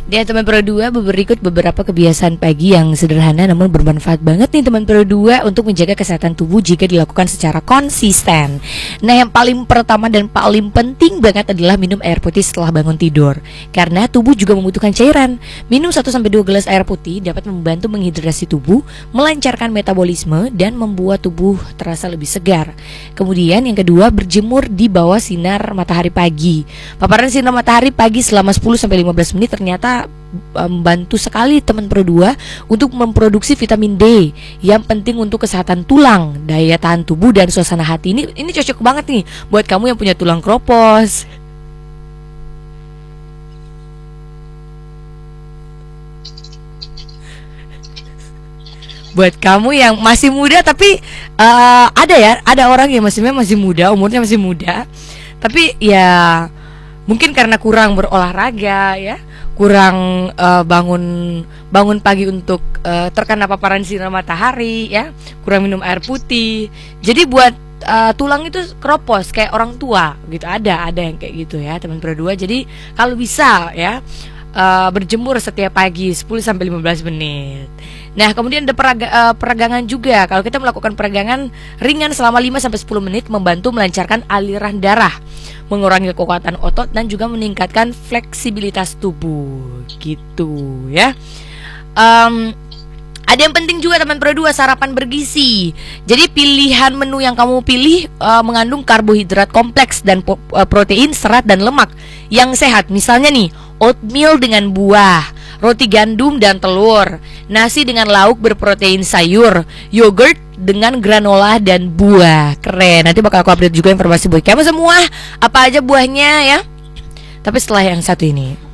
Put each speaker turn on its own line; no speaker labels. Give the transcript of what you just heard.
Dan teman Pro 2, berikut beberapa kebiasaan pagi yang sederhana namun bermanfaat banget nih teman Pro 2 untuk menjaga kesehatan tubuh jika dilakukan secara konsisten. Nah, yang paling pertama dan paling penting banget adalah minum air putih setelah bangun tidur. Karena tubuh juga membutuhkan cairan. Minum 1-2 gelas air putih dapat membantu menghidrasi tubuh, melancarkan metabolisme dan membuat tubuh terasa lebih segar. Kemudian yang kedua, berjemur di bawah sinar matahari pagi. Paparan sinar matahari pagi selama 10-15 menit ternyata membantu sekali teman Pro 2 untuk memproduksi vitamin D yang penting untuk kesehatan tulang, daya tahan tubuh dan suasana hati. Ini cocok banget nih buat kamu yang punya tulang kropos. Buat kamu yang masih muda tapi ada orang yang masih muda, umurnya masih muda, tapi ya mungkin karena kurang berolahraga ya, kurang bangun pagi untuk terkena paparan sinar matahari ya, kurang minum air putih. Jadi buat tulang itu keropos kayak orang tua gitu. Ada yang kayak gitu ya teman Pro 2. Jadi kalau bisa ya berjemur setiap pagi 10-15 menit. Nah, kemudian ada peregangan juga. Kalau kita melakukan peregangan ringan selama 5-10 menit membantu melancarkan aliran darah, mengurangi kekuatan otot dan juga meningkatkan fleksibilitas tubuh gitu ya. Ada yang penting juga teman Pro 2, sarapan bergizi. Jadi pilihan menu yang kamu pilih mengandung karbohidrat kompleks dan protein, serat dan lemak yang sehat. Misalnya nih, oatmeal dengan buah, roti gandum dan telur, nasi dengan lauk berprotein sayur, yogurt dengan granola dan buah. Keren. Nanti bakal aku update juga informasi buat kamu semua apa aja buahnya ya. Tapi setelah yang satu ini